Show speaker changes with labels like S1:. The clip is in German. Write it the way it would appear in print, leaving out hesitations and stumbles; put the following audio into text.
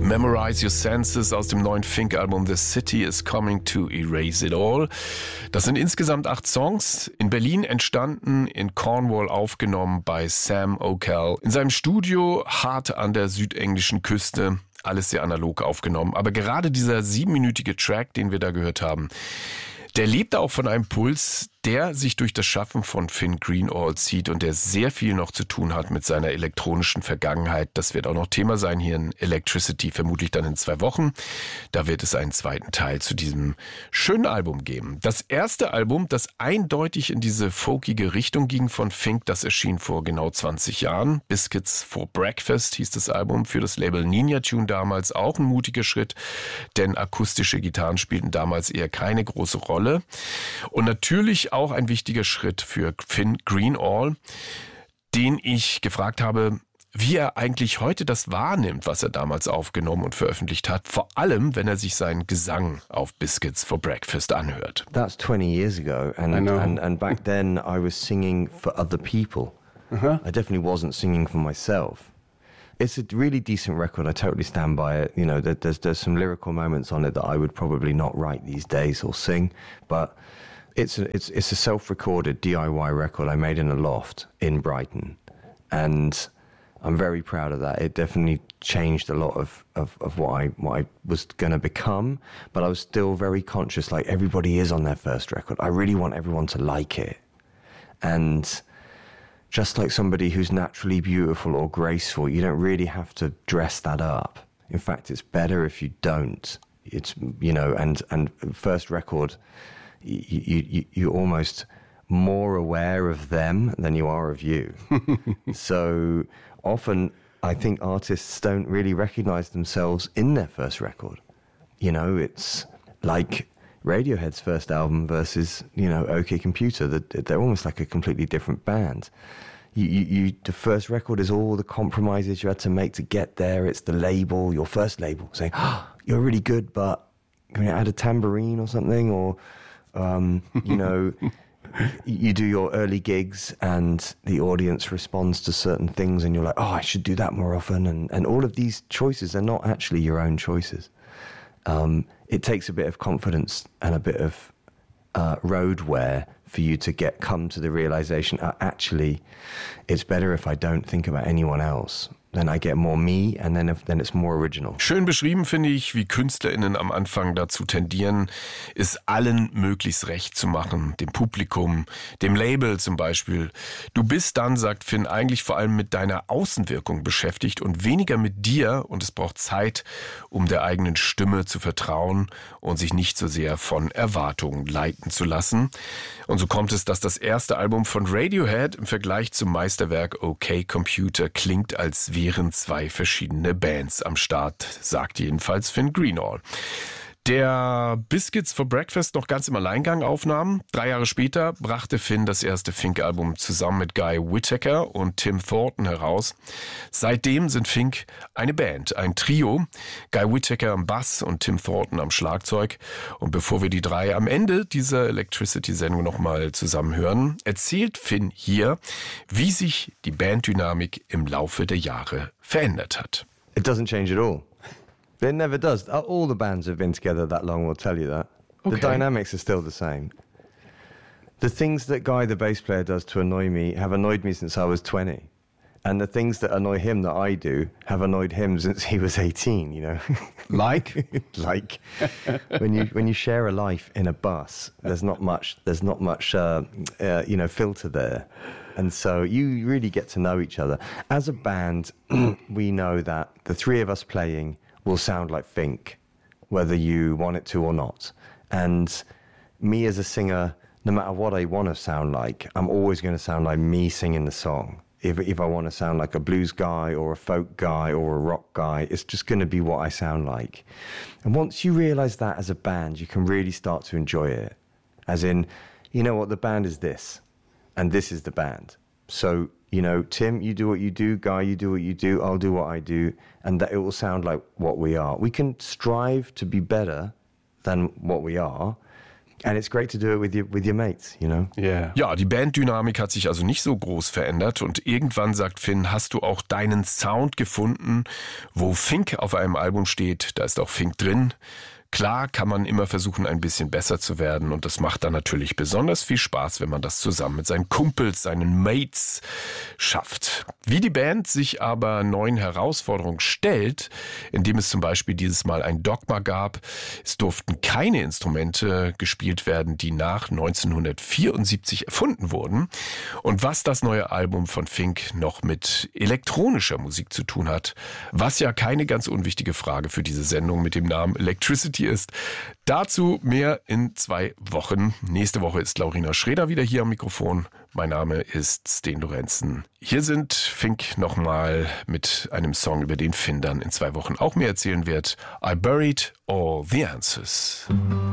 S1: Memorize Your Senses aus dem neuen Fink-Album The City is Coming to Erase It All. Das sind insgesamt 8 Songs, in Berlin entstanden, in Cornwall aufgenommen bei Sam O'Kell. In seinem Studio hart an der südenglischen Küste, alles sehr analog aufgenommen. Aber gerade dieser 7-minütige Track, den wir da gehört haben, der lebt auch von einem Puls, der sich durch das Schaffen von Finn Greenall zieht und der sehr viel noch zu tun hat mit seiner elektronischen Vergangenheit. Das wird auch noch Thema sein hier in Electricity, vermutlich dann in 2 Wochen. Da wird es einen zweiten Teil zu diesem schönen Album geben. Das erste Album, das eindeutig in diese folkige Richtung ging von Fink, das erschien vor genau 20 Jahren. Biscuits for Breakfast hieß das Album, für das Label Ninja Tune damals auch ein mutiger Schritt, denn akustische Gitarren spielten damals eher keine große Rolle. Und natürlich auch ein wichtiger Schritt für Finn Greenall, den ich gefragt habe, wie er eigentlich heute das wahrnimmt, was er damals aufgenommen und veröffentlicht hat, vor allem, wenn er sich seinen Gesang auf Biscuits for Breakfast anhört.
S2: That's 20 years ago, and back then I was singing for other people. I definitely wasn't singing for myself. It's a really decent record. I totally stand by it. You know, there's some lyrical moments on it that I would probably not write these days or sing, but it's a self-recorded DIY record I made in a loft in Brighton, and I'm very proud of that. It definitely changed a lot of what I was going to become, but I was still very conscious, like everybody is on their first record. I really want everyone to like it, and just like somebody who's naturally beautiful or graceful, you don't really have to dress that up. In fact, it's better if you don't. It's, you know, and first record, you're almost more aware of them than you are of you. So often I think artists don't really recognize themselves in their first record. You know, it's like Radiohead's first album versus, you know, OK Computer. They're almost like a completely different band. The first record is all the compromises you had to make to get there. It's the label, your first label, saying, oh, you're really good, but can you add a tambourine or something? Or, you know, you do your early gigs and the audience responds to certain things and you're like, oh, I should do that more often. And all of these choices are not actually your own choices. It takes a bit of confidence and a bit of road wear for you to come to the realization, actually, it's better if I don't think about anyone else. Then I get more me and then it's more original.
S1: Schön beschrieben finde ich, wie KünstlerInnen am Anfang dazu tendieren, es allen möglichst recht zu machen. Dem Publikum, dem Label zum Beispiel. Du bist dann, sagt Finn, eigentlich vor allem mit deiner Außenwirkung beschäftigt und weniger mit dir, und es braucht Zeit, um der eigenen Stimme zu vertrauen und sich nicht so sehr von Erwartungen leiten zu lassen. Und so kommt es, dass das erste Album von Radiohead im Vergleich zum Meisterwerk OK Computer klingt, als wären 2 verschiedene Bands am Start, sagt jedenfalls Finn Greenall. Der Biscuits for Breakfast noch ganz im Alleingang aufnahm. 3 Jahre später brachte Finn das erste Fink-Album zusammen mit Guy Whittaker und Tim Thornton heraus. Seitdem sind Fink eine Band, ein Trio. Guy Whittaker am Bass und Tim Thornton am Schlagzeug. Und bevor wir die 3 am Ende dieser Electricity-Sendung nochmal zusammen hören, erzählt Finn hier, wie sich die Banddynamik im Laufe der Jahre verändert hat.
S2: It doesn't change at all. It never does. All the bands have been together that long will tell you that. Okay. The dynamics are still the same. The things that Guy, the bass player, does to annoy me have annoyed me since I was 20. And the things that annoy him that I do have annoyed him since he was 18, you know.
S1: Like?
S2: Like when you share a life in a bus, there's not much you know, filter there. And so you really get to know each other. As a band, we know that the 3 of us playing will sound like Fink, whether you want it to or not. And me as a singer, no matter what I want to sound like, I'm always going to sound like me singing the song. If I want to sound like a blues guy or a folk guy or a rock guy, it's just going to be what I sound like. And once you realize that as a band, you can really start to enjoy it. As in, you know what, the band is this, and this is the band. So, you know, Tim, you do what you do. Guy, you do what you do. I'll do what I do. And that it will sound like what we are. We can strive to be better than what we are, And it's great to do it with your mates, you know?
S1: Yeah. Ja, die Banddynamik hat sich also nicht so groß verändert und irgendwann, sagt Finn, hast du auch deinen Sound gefunden. Wo Fink auf einem Album steht, da ist auch Fink drin. Klar kann man immer versuchen, ein bisschen besser zu werden und das macht dann natürlich besonders viel Spaß, wenn man das zusammen mit seinen Kumpels, seinen Mates schafft. Wie die Band sich aber neuen Herausforderungen stellt, indem es zum Beispiel dieses Mal ein Dogma gab, es durften keine Instrumente gespielt werden, die nach 1974 erfunden wurden. Und was das neue Album von Fink noch mit elektronischer Musik zu tun hat, was ja keine ganz unwichtige Frage für diese Sendung mit dem Namen Electricity ist. Dazu mehr in 2 Wochen. Nächste Woche ist Laurina Schreder wieder hier am Mikrofon. Mein Name ist Sten Lorenzen. Hier sind Fink nochmal mit einem Song, über den Finn dann in 2 Wochen auch mehr erzählen wird. I buried all the answers.